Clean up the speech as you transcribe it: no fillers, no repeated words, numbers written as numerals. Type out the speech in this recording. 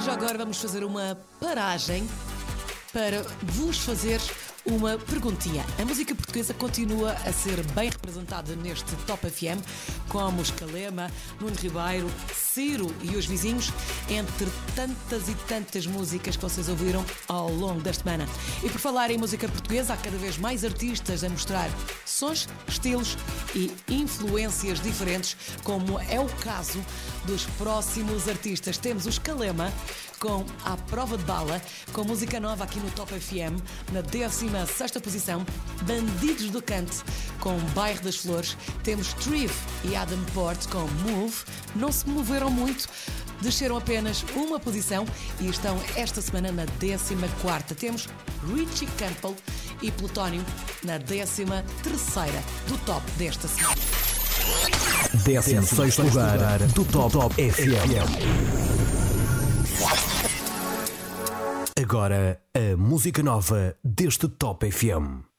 já agora vamos fazer uma paragem para vos fazer uma perguntinha. A música portuguesa continua a ser bem representada neste Top FM, como os Calema, Nuno Ribeiro, Ciro e os vizinhos, entre tantas e tantas músicas que vocês ouviram ao longo da semana. E por falar em música portuguesa, há cada vez mais artistas a mostrar sons, estilos e influências diferentes, como é o caso dos próximos artistas. Temos os Calema com A Prova de Bala, com música nova aqui no Top FM, na 16ª posição. Bandidos do Cante com Bairro das Flores. Temos Triv e Adam Port com Move. Não se moveram muito, desceram apenas uma posição e estão esta semana na 14ª. Temos Richie Campbell e Plutónio na 13ª do top desta semana. 16º lugar do Top FM. Agora, a música nova deste Top FM.